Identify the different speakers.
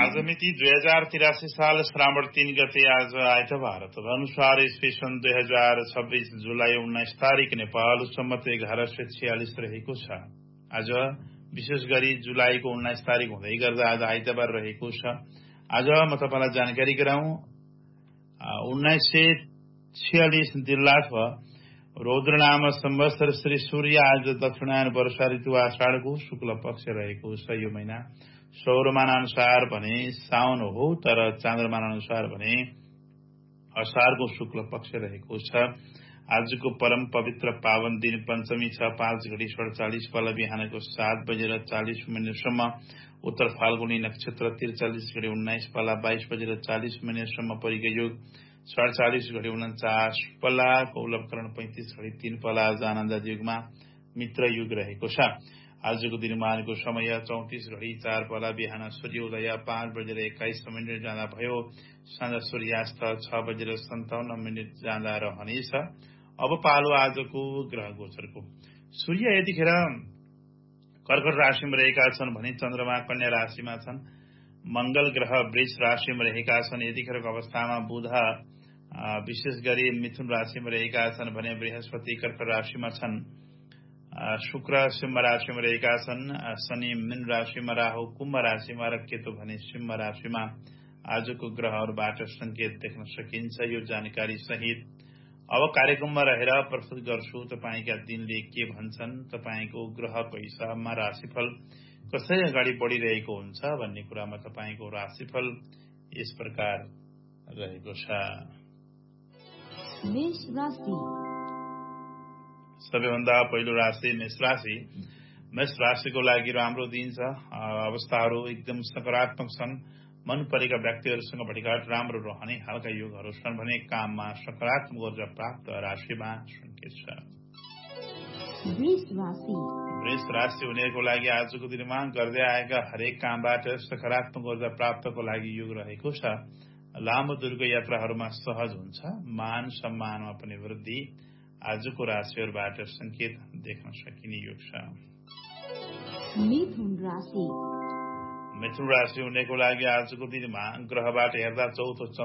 Speaker 1: आज मिति 2083 साल श्रावण 3 गते आज आइतबार तदनुसार ईस्वी सन् 2026 जुलाई 19 तारिक नेपाल सम्मत 1146 रहेको छ। आज विशेष गरी जुलाईको 19 तारिक हुँदै गर्दा आज आइतबार रहेको छ। आज म तपाईलाई जानकारी गराउँ 1946 दिल्लाथ रौद्रनाम संवत्सर श्री सूर्य आज दक्षिणायन वर्षा ऋतु आषाढको शुक्ल पक्ष रहेको छ। यो महिना सौरमान अनुसार भने साउन हो, तर चान्द्रमान अनुसार भने असारको शुक्ल पक्ष रहेको छ। आजको परम पवित्र पावन दिन पञ्चमी छ। 5:47 पल बिहानको 7:40 उत्तर फाल्गुनी नक्षत्र 43:19 पल 22:40 परिगयोग 47:49 पला कौलभकरण 35:03 पला आनन्द युगमा मित्र युग रहेको छ। आजको दिनमानको समय 34:04 पला बिहान सूर्योदय 5:21 जाँदा भयो, साँझ सूर्यास्त 6:57 जाँदा रहनेछ। अब पालो आजको ग्रह गोचरको। सूर्य यतिखेर कर्कट राशिमा रहेका छन् भने चन्द्रमा कन्या राशिमा छन्। मंगल ग्रह वृष राशिमा रहेका छन्। यतिखेरको अवस्थामा बुध विशेष गरी मिथुन राशिमा रहेका छन् भने बृहस्पति कर्कट राशिमा छन्। शुक्र सिंह राशिमा रहेका छन्। शनि मीन राशिमा, राहु कुम्भ राशिमा र केतु भने सिंह राशिमा। आजको ग्रहहरूबाट संकेत देख्न सकिन्छ। यो जानकारी सहित अब कार्यक्रममा रहेर प्रस्तुत गर्छु तपाईका दिनले के भन्छन्, तपाईको ग्रहको हिसाबमा राशिफल कसरी अगाडि बढिरहेको हुन्छ भन्ने कुरामा तपाईको राशिफल यस प्रकार रहेको छ।
Speaker 2: मेष राशि।
Speaker 1: सबैभन्दा पहिलो राशि मेष राशि। मेष राशिको लागि राम्रो दिन छ। अवस्थाहरू एकदम सकारात्मक छन्। मन परेका व्यक्तिहरूसँग भेटघाट राम्रो रहने हालका योगहरू छन् भने काममा सकारात्मक ऊर्जा प्राप्त राशिमा संकेत छ। वृष राशि हुनेको लागि आजको दिनमा गर्दै आएका हरेक कामबाट सकारात्मक ऊर्जा प्राप्तको लागि योग रहेको छ। लामो दूरको यात्राहरूमा सहज हुन्छ। मान सम्मानमा पनि वृद्धि आजको राशिहरूबाट संकेत देख्न सकिने योग छ। मिथुन राशि हुनेको लागि आजको दिनमा ग्रहबाट हेर्दा चौथो